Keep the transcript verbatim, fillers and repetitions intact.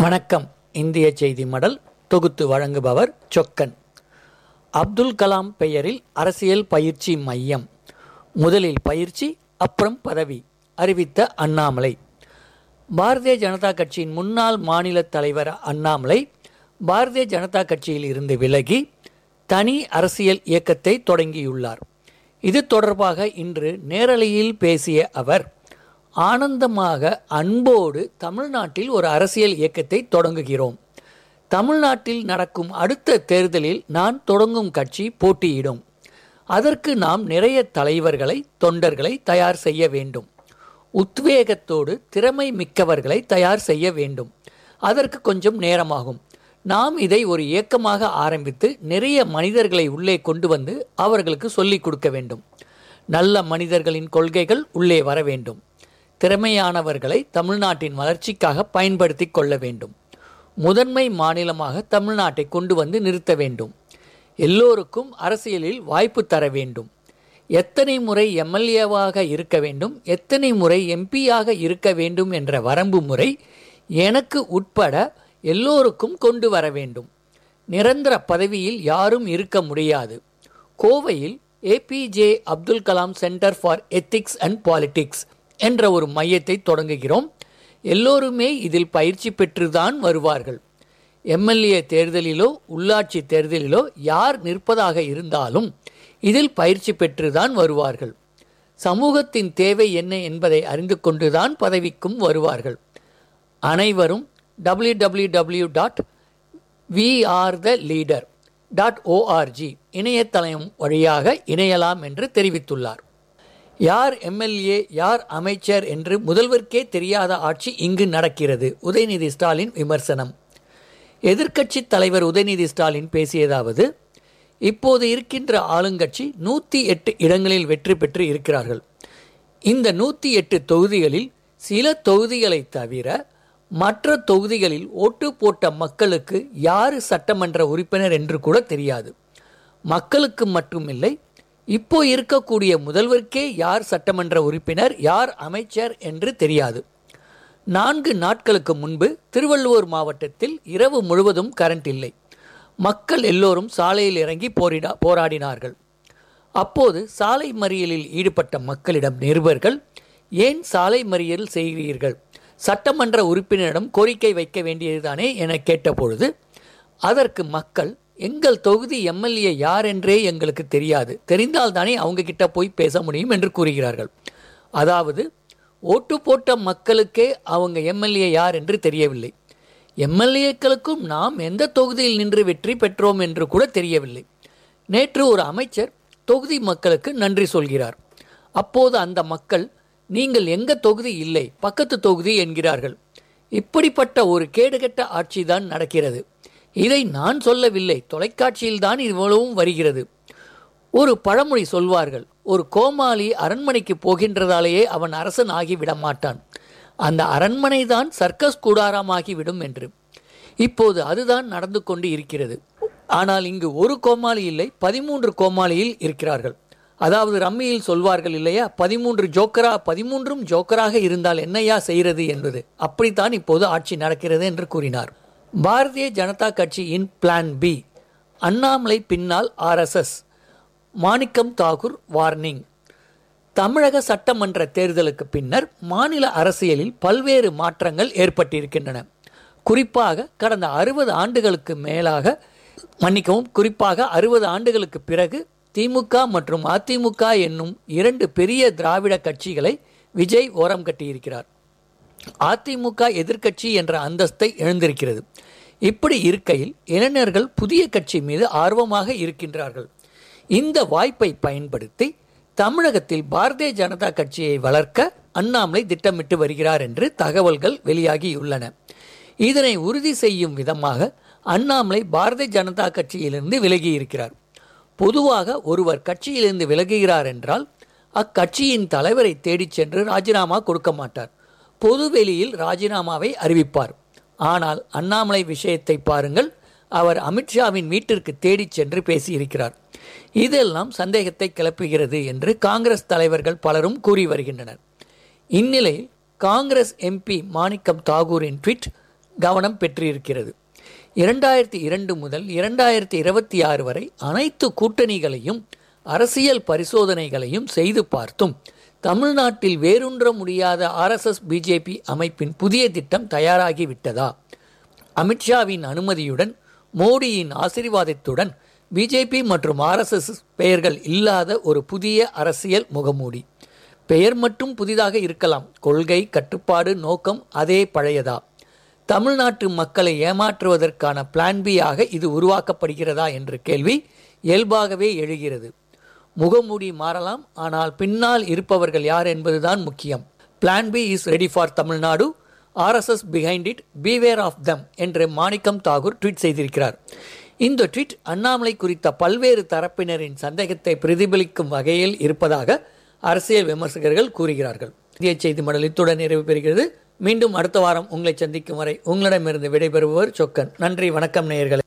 வணக்கம். இந்திய செய்தி மடல் தொகுத்து வழங்குபவர் சொக்கன். அப்துல் கலாம் பெயரில் அரசியல் பயிற்சி மையம். முதலில் பயிற்சி, அப்புறம் பதவி அறிவித்த அண்ணாமலை. பாரதிய ஜனதா கட்சியின் முன்னாள் மாநில தலைவர் அண்ணாமலை பாரதிய ஜனதா கட்சியில் இருந்து விலகி தனி அரசியல் இயக்கத்தை தொடங்கியுள்ளார். இது தொடர்பாக இன்று நேரலையில் பேசிய அவர், ஆனந்தமாக அன்போடு தமிழ்நாட்டில் ஒரு அரசியல் இயக்கத்தை தொடங்குகிறோம். தமிழ்நாட்டில் நடக்கும் அடுத்த தேர்தலில் நான் தொடங்கும் கட்சி போட்டியிடும். அதற்கு நாம் நிறைய தலைவர்களை, தொண்டர்களை தயார் செய்ய வேண்டும். உத்வேகத்தோடு திறமை மிக்கவர்களை தயார் செய்ய வேண்டும். அதற்கு கொஞ்சம் நேரமாகும். நாம் இதை ஒரு இயக்கமாக ஆரம்பித்து நிறைய மனிதர்களை உள்ளே கொண்டு வந்து அவர்களுக்கு சொல்லிக் கொடுக்க வேண்டும். நல்ல மனிதர்களின் கொள்கைகள் உள்ளே வர வேண்டும். திறமையானவர்களை தமிழ்நாட்டின் வளர்ச்சிக்காக பயன்படுத்தி கொள்ள வேண்டும். முதன்மை மாநிலமாக தமிழ்நாட்டை கொண்டு வந்து நிறுத்த வேண்டும். எல்லோருக்கும் அரசியலில் வாய்ப்பு தர வேண்டும். எத்தனை முறை எம்எல்ஏவாக இருக்க வேண்டும், எத்தனை முறை எம்பியாக இருக்க வேண்டும் என்ற வரம்பு முறை எனக்கு உட்பட எல்லோருக்கும் கொண்டு வர வேண்டும். நிரந்தர பதவியில் யாரும் இருக்க முடியாது. கோவையில் APJ Abdul Kalam centre for ethics and politics என்ற ஒரு மையத்தை தொடங்குகிறோம். எல்லோருமே இதில் பயிற்சி பெற்றுதான் வருவார்கள். எம்எல்ஏ தேர்தலிலோ உள்ளாட்சி தேர்தலிலோ யார் நிற்பதாக இருந்தாலும் இதில் பயிற்சி பெற்றுதான் வருவார்கள். சமூகத்தின் தேவை என்ன என்பதை அறிந்து கொண்டுதான் பதவிக்கும் வருவார்கள். அனைவரும் W W W dot we are the leader dot O R G இணையதளம் வழியாக இணையலாம் என்று தெரிவித்துள்ளார். யார் எம்எல்ஏ, யார் அமைச்சர் என்று முதல்வருக்கே தெரியாத ஆட்சி இங்கு நடக்கிறது. உதயநிதி ஸ்டாலின் விமர்சனம். எதிர்க்கட்சி தலைவர் உதயநிதி ஸ்டாலின் பேசியதாவது, இப்போது இருக்கின்ற ஆளுங்கட்சி நூற்றி எட்டு இடங்களில் வெற்றி பெற்று இருக்கிறார்கள். இந்த நூற்றி எட்டு தொகுதிகளில் சில தொகுதிகளை தவிர மற்ற தொகுதிகளில் ஓட்டு போட்ட மக்களுக்கு யார் சட்டமன்ற உறுப்பினர் என்று கூட தெரியாது. மக்களுக்கு மட்டுமில்லை, இப்போ இருக்கக்கூடிய முதல்வருக்கே யார் சட்டமன்ற உறுப்பினர், யார் அமைச்சர் என்று தெரியாது. நான்கு நாட்களுக்கு முன்பு திருவள்ளுவர் மாவட்டத்தில் இரவு முழுவதும் கரண்ட் இல்லை. மக்கள் எல்லோரும் சாலையில் இறங்கி போரிடா போராடினார்கள். அப்போது சாலை மறியலில் ஈடுபட்ட மக்களிடம் நிருபர்கள், ஏன் சாலை மறியல் செய்கிறீர்கள், சட்டமன்ற உறுப்பினரிடம் கோரிக்கை வைக்க வேண்டியதுதானே என கேட்டபொழுது, அதற்கு மக்கள், எங்கள் தொகுதி எம்எல்ஏ யார் என்றே எங்களுக்கு தெரியாது, தெரிந்தால்தானே அவங்க கிட்ட போய் பேச முடியும் என்று கூறுகிறார்கள். அதாவது ஓட்டு போட்ட மக்களுக்கே அவங்க எம்எல்ஏ யார் என்று தெரியவில்லை. எம்எல்ஏக்களுக்கும் நாம் எந்த தொகுதியில் நின்று வெற்றி பெற்றோம் என்று கூட தெரியவில்லை. நேற்று ஒரு அமைச்சர் தொகுதி மக்களுக்கு நன்றி சொல்கிறார். அப்போது அந்த மக்கள், நீங்கள் எங்க தொகுதி இல்லை, பக்கத்து தொகுதி என்கிறார்கள். இப்படிப்பட்ட ஒரு கேடுகெட்ட ஆட்சிதான் நடக்கிறது. இதை நான் சொல்லவில்லை, தொலைக்காட்சியில்தான் இவ்வளவும் வருகிறது. ஒரு பழமொழி சொல்வார்கள், ஒரு கோமாளி அரண்மனைக்கு போகின்றதாலேயே அவன் அரசன் ஆகிவிட மாட்டான், அந்த அரண்மனை தான் சர்க்கஸ் கூடாரமாகிவிடும் என்று. இப்போது அதுதான் நடந்து கொண்டு இருக்கிறது. ஆனால் இங்கு ஒரு கோமாளி இல்லை, பதிமூன்று கோமாளியில் இருக்கிறார்கள். அதாவது ரம்மியில் சொல்வார்கள் இல்லையா, பதிமூன்று ஜோக்கரா, பதிமூன்றும் ஜோக்கராக இருந்தால் என்னையா செய்கிறது என்பது. அப்படித்தான் இப்போது ஆட்சி நடக்கிறது என்று கூறினார். பாரதிய ஜனதா கட்சியின் பிளான் பி, அண்ணாமலை பின்னால் ஆர்எஸ்எஸ். மாணிக்கம் தாகூர் வார்னிங். தமிழக சட்டமன்ற தேர்தலுக்கு பின்னர் மாநில அரசியலில் பல்வேறு மாற்றங்கள் ஏற்பட்டிருக்கின்றன. குறிப்பாக கடந்த அறுபது ஆண்டுகளுக்கு மேலாக மன்னிக்கவும் குறிப்பாக அறுபது ஆண்டுகளுக்கு பிறகு திமுக மற்றும் அதிமுக என்னும் இரண்டு பெரிய திராவிட கட்சிகளை விஜய் ஓரம் கட்டியிருக்கிறார். அதிமுக எதிர்க்கட்சி என்ற அந்தஸ்தை இழந்திருக்கிறது. இப்படி இருக்கையில் இளைஞர்கள் புதிய கட்சி மீது ஆர்வமாக இருக்கின்றார்கள். இந்த வாய்ப்பை பயன்படுத்தி தமிழகத்தில் பாரதிய ஜனதா கட்சியை வளர்க்க அண்ணாமலை திட்டமிட்டு வருகிறார் என்று தகவல்கள் வெளியாகியுள்ளன. இதனை உறுதி செய்யும் விதமாக அண்ணாமலை பாரதிய ஜனதா கட்சியிலிருந்து விலகி இருக்கிறார். பொதுவாக ஒருவர் கட்சியிலிருந்து விலகுகிறார் என்றால் அக்கட்சியின் தலைவரை தேடிச் சென்று ராஜினாமா கொடுக்க மாட்டார். பொதுவெளியில் ராஜினாமாவை அறிவிப்பார். ஆனால் அண்ணாமலை விஷயத்தை பாருங்கள், அவர் அமித்ஷாவின் வீட்டிற்கு தேடிச் சென்று பேசியிருக்கிறார். இதெல்லாம் சந்தேகத்தை கிளப்புகிறது என்று காங்கிரஸ் தலைவர்கள் பலரும் கூறி வருகின்றனர். இந்நிலையில் காங்கிரஸ் எம்பி மாணிக்கம் தாகூரின் ட்வீட் கவனம் பெற்றிருக்கிறது. இரண்டாயிரத்தி இரண்டு முதல் இரண்டாயிரத்தி இருபத்தி ஆறு வரை அனைத்து கூட்டணிகளையும் அரசியல் பரிசோதனைகளையும் செய்து பார்த்தும் தமிழ்நாட்டில் வேரூன்ற முடியாத ஆர்எஸ்எஸ் பிஜேபி அமைப்பின் புதிய திட்டம் தயாராகிவிட்டதா? அமித்ஷாவின் அனுமதியுடன், மோடியின் ஆசீர்வாதத்துடன் பிஜேபி மற்றும் ஆர்எஸ்எஸ் பெயர்கள் இல்லாத ஒரு புதிய அரசியல் முகமூடி. பெயர் மட்டும் புதிதாக இருக்கலாம், கொள்கை, கட்டுப்பாடு, நோக்கம் அதே பழையதா? தமிழ்நாட்டு மக்களை ஏமாற்றுவதற்கான பிளான் பி ஆக இது உருவாக்கப்படுகிறதா என்ற கேள்வி இயல்பாகவே எழுகிறது. முகமூடி மாறலாம், ஆனால் பின்னால் இருப்பவர்கள் யார் என்பதுதான் முக்கியம். Plan B is ready for Tamil Nadu, RSS behind it, beware of them என்று மாணிக்கம் தாகூர் ட்வீட் செய்திருக்கிறார். இந்த ட்வீட் அண்ணாமலை குறித்த பல்வேறு தரப்பினரின் சந்தேகத்தை பிரதிபலிக்கும் வகையில் இருப்பதாக அரசியல் விமர்சகர்கள் கூறுகிறார்கள். இந்திய செய்தி மடல் இத்துடன் நிறைவு பெறுகிறது. மீண்டும் அடுத்த வாரம் உங்களை சந்திக்கும் வரை உங்களிடமிருந்து விடைபெறுபவர் சொக்கன். நன்றி, வணக்கம் நேயர்களே.